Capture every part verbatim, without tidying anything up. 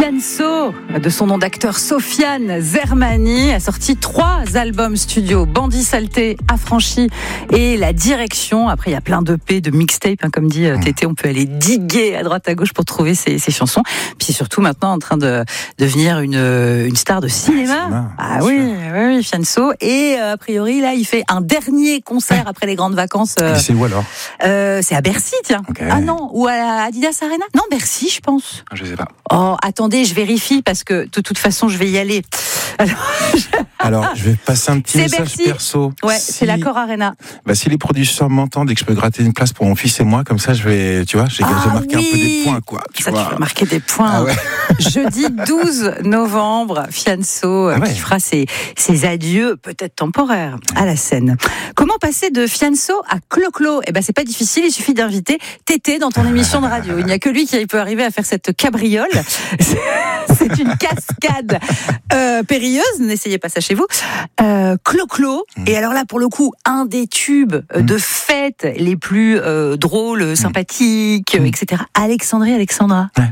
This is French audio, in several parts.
Fianso, de son nom d'acteur Sofiane Zermani, a sorti trois albums studio, Bandit Saleté, Affranchi et La Direction. Après, il y a plein d'E P, de mixtape, hein, comme dit euh, Tété, on peut aller diguer à droite à gauche pour trouver ses, ses chansons. Puis surtout maintenant en train de devenir une, une star de cinéma. Ah oui, oui, oui, Fianso. Et euh, a priori, là, il fait un dernier concert après les grandes vacances. Euh, c'est où alors euh, C'est à Bercy, tiens. Okay. Ah non, ou à Adidas Arena. Non, Bercy, je pense. Je sais pas. Oh, attendez, je vérifie parce que de toute façon, je vais y aller. Alors, je... Alors, je vais passer un petit c'est message Bercy. perso. Ouais, si... c'est l'Accor Arena. Bah, si les producteurs m'entendent et que je peux gratter une place pour mon fils et moi, comme ça, je vais, tu vois, j'ai ah, marqué oui. un peu des points, quoi. Tu ça, vois. tu vas marquer des points. Ah ouais. Jeudi douze novembre, Fianso ah ouais. qui fera ses, ses adieux, peut-être temporaires, à la scène. Comment passer de Fianso à Clo-Clo ? Eh ben, c'est pas difficile, il suffit d'inviter Tété dans ton émission de radio. Il n'y a que lui qui peut arriver à faire cette cabriole. C'est une cascade euh, périlleuse, n'essayez pas ça chez vous. Euh, Clo-Clo, mmh. et alors là, pour le coup, un des tubes mmh. de fête les plus euh, drôles, sympathiques, mmh. et cetera. Alexandrie Alexandra. Ouais.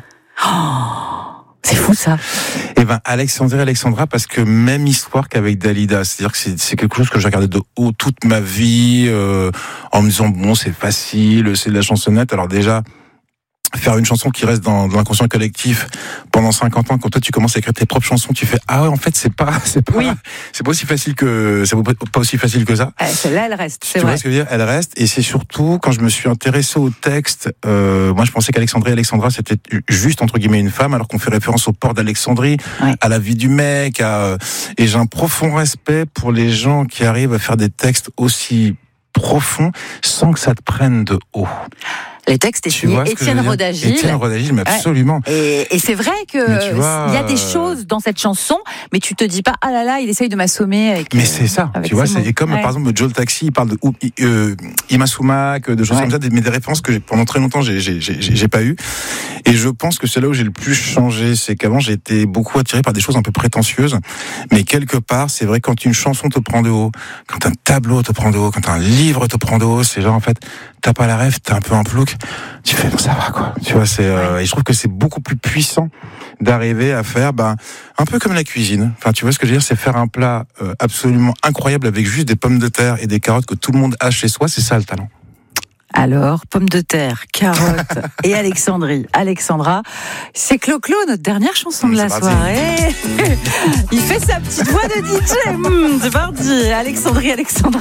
Oh, c'est fou ça. Eh ben, Alexandrie Alexandra, parce que même histoire qu'avec Dalida, c'est-à-dire que c'est, c'est quelque chose que j'ai regardé de haut toute ma vie, euh, en me disant bon, c'est facile, c'est de la chansonnette. Alors déjà, faire une chanson qui reste dans, dans l'inconscient collectif pendant cinquante ans, quand toi tu commences à écrire tes propres chansons, tu fais ah ouais, en fait c'est pas c'est pas oui. c'est pas aussi facile que c'est pas aussi facile que ça. Eh, celle-là elle reste, c'est tu vrai. vois ce que je veux dire, elle reste, et c'est surtout quand je me suis intéressé au texte, euh, moi je pensais qu'Alexandrie Alexandra c'était juste entre guillemets une femme, alors qu'on fait référence au port d'Alexandrie, oui. à la vie du mec, à, et j'ai un profond respect pour les gens qui arrivent à faire des textes aussi profonds sans que ça te prenne de haut. Les textes est signé Étienne Rodagil. Étienne Rodagil, mais absolument. Ouais. Et, et c'est vrai que il y a des choses dans cette chanson, mais tu te dis pas ah là là, il essaye de m'assommer. Avec, mais c'est ça, tu vois, c'est comme ouais. par exemple Joe le Taxi, il parle de euh, Ima Sumac, de choses ouais. comme ça, mais des références que pendant très longtemps j'ai, j'ai, j'ai, j'ai pas eu. Et je pense que c'est là où j'ai le plus changé, c'est qu'avant j'étais beaucoup attiré par des choses un peu prétentieuses, mais quelque part c'est vrai quand une chanson te prend de haut, quand un tableau te prend de haut, quand un livre te prend de haut, c'est genre en fait t'as pas la rêve, t'as un peu un plouc, tu fais bon ça va quoi, tu vois, c'est euh, et je trouve que c'est beaucoup plus puissant d'arriver à faire ben un peu comme la cuisine, enfin tu vois ce que je veux dire, c'est faire un plat euh, absolument incroyable avec juste des pommes de terre et des carottes que tout le monde a chez soi, c'est ça le talent. Alors, pommes de terre, carottes et Alexandrie, Alexandra, c'est Clo-Clo, notre dernière chanson de la soirée. Il fait sa petite voix de D J. Mmh, c'est parti, Alexandrie, Alexandra.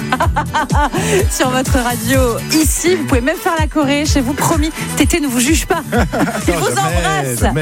Sur votre radio, ici, vous pouvez même faire la choré chez vous, promis. Tété ne vous juge pas. Il vous embrasse.